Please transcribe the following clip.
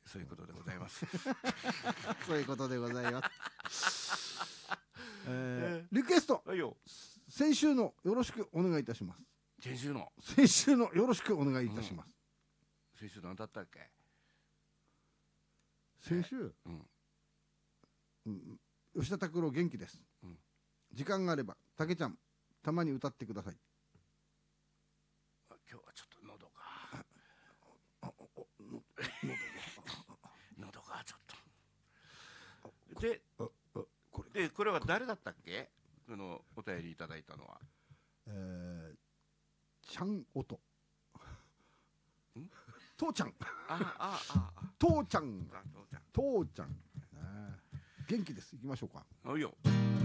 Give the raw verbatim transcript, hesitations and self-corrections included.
そういうことでございますそういうことでございますえーリクエストはいよ。 先週のよろしくお願いいたします。 先週の先週のよろしくお願いいたします。 先週何だったっけ。 先週、 うんうん吉田拓郎元気です、 うん時間があればたけちゃんたまに歌ってください。 今日はちょっと喉が喉がちょっとでああこれでこれは誰だったっけ、そのお便りいただいたのは。 えー、ちゃんおとん父ちゃんああああ父ちゃんあ父ちゃん。 父ちゃん、ね、元気です。行きましょうか。 おいよ。 え